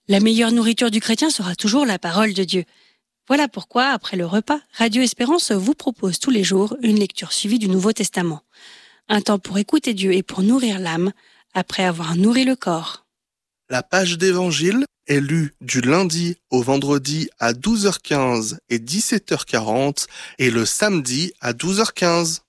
La meilleure nourriture du chrétien sera toujours la parole de Dieu. Voilà pourquoi, après le repas, Radio Espérance vous propose tous les jours une lecture suivie du Nouveau Testament. Un temps pour écouter Dieu et pour nourrir l'âme, après avoir nourri le corps. La page d'évangile est lue du lundi au vendredi à 12h15 et 17h40 et le samedi à 12h15.